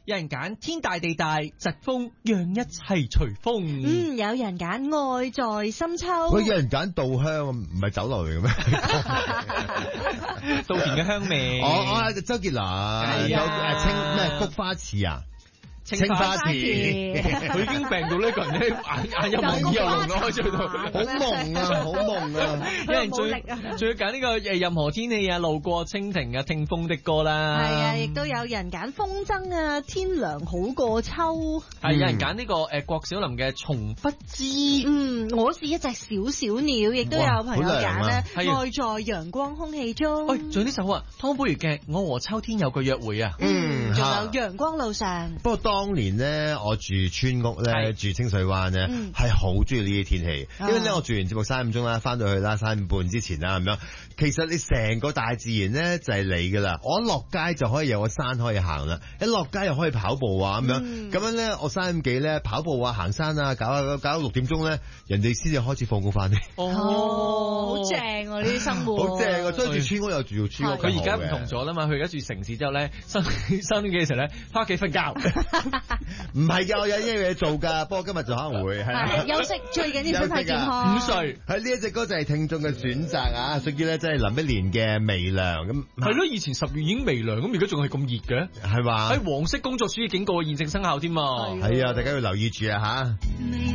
有人揀天大地大，疾風讓一切隨風。 有人揀愛在深秋。 喂，有人揀稻香，唔係酒樓嚟嘅咩？ 稻田嘅香味。 我周杰倫有青咩菊花池啊？青花池， 佢已經病到呢個人咧眼又蒙耳又聾咯，開咗度， 好蒙啊，好蒙啊！ 有人仲要揀呢個任何天氣啊，路過蜻蜓啊，聽風的歌啦。 係啊，亦都有人揀風箏啊，天涼好過秋。 係有人揀呢個郭小霖嘅從不知。 我是一隻小小鳥，亦都有朋友揀咧，愛在陽光空氣中。 喂，仲有呢首啊，湯寶如嘅《我和秋天有個約會》啊。 仲有陽光路上。 不過當年咧，我住村屋咧，住清水灣咧，係好中意呢啲天氣，因為咧我做完節目3點鐘啦，翻到去啦3點半之前啦咁樣，其實你成個大自然咧就係你噶啦，我一落街就可以有個山可以行啦，一落街又可以跑步啊咁樣，咁樣咧我3點幾咧跑步啊行山啊，搞到6點鐘咧，人哋先至開始放工翻嚟。 好正啊呢啲生活， 好正啊！所以住村屋又住村屋， 佢而家唔同咗啦嘛，佢而家住城市之後咧，3點幾嘅時候咧，翻屋企瞓覺。 唔係㗎，我有一樣嘢做㗎，不過今日就可能會係休息，最緊要身體健康。 5歲喺呢一隻歌就係聽眾嘅選擇啊，屬於咧即係林憶蓮嘅微涼咁。 係咯，以前10月已經微涼，咁而家仲係咁熱嘅， 係嘛？ 喺黃色工作暑熱警告現正生效添嘛。 係啊，大家要留意住啊嚇。